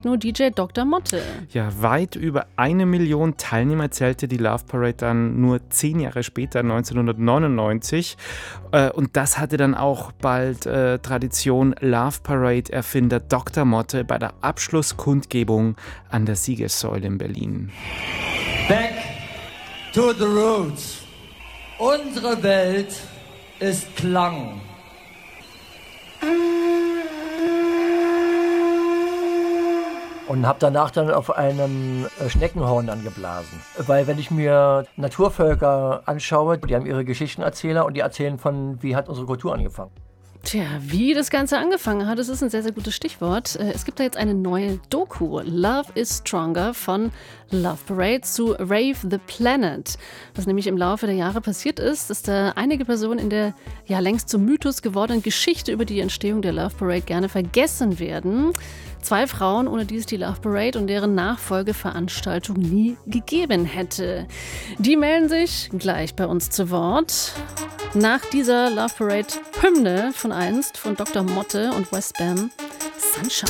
Nur DJ Dr. Motte. Ja, weit über 1 Million Teilnehmer zählte die Love Parade dann nur 10 Jahre später, 1999. Und das hatte dann auch bald Tradition. Love Parade-Erfinder Dr. Motte bei der Abschlusskundgebung an der Siegessäule in Berlin. Back to the roots. Unsere Welt ist Klang. Und habe danach dann auf einem Schneckenhorn dann geblasen. Weil wenn ich mir Naturvölker anschaue, die haben ihre Geschichtenerzähler und die erzählen von, wie hat unsere Kultur angefangen. Tja, wie das Ganze angefangen hat, das ist ein sehr, sehr gutes Stichwort. Es gibt da jetzt eine neue Doku, Love is Stronger von Love Parade zu Rave the Planet. Was nämlich im Laufe der Jahre passiert ist, dass da einige Personen in der ja längst zum Mythos gewordenen Geschichte über die Entstehung der Love Parade gerne vergessen werden. 2 Frauen, ohne die es die Love Parade und deren Nachfolgeveranstaltung nie gegeben hätte. Die melden sich gleich bei uns zu Wort. Nach dieser Love Parade Hymne von einst, von Dr. Motte und Westbam, Sunshine.